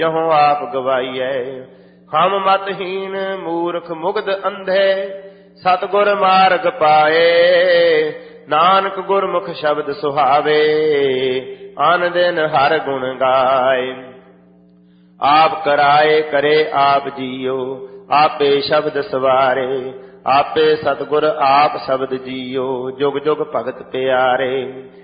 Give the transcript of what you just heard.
ਜਹੋਂ ਆਪ ਗਵਾਈਐ। ਹਮ ਮਤਹੀਨ ਮੂਰਖ ਮੁਗਧ ਅੰਧੇ, ਸਤਿਗੁਰ ਮਾਰਗ ਪਾਏ। ਨਾਨਕ ਗੁਰਮੁਖ ਸ਼ਬਦ ਸੁਹਾਵੇ, ਆਨ ਦਿਨ ਹਰ ਗੁਣ ਗਾਏ। ਆਪ ਕਰਾਏ ਕਰੇ ਆਪ ਜੀਓ, ਆਪੇ ਸ਼ਬਦ ਸਵਾਰੇ। ਆਪੇ ਸਤਿਗੁਰ ਆਪ ਸ਼ਬਦ ਜੀਓ, ਜੁਗ ਜੁਗ ਭਗਤ ਪਿਆਰੇ।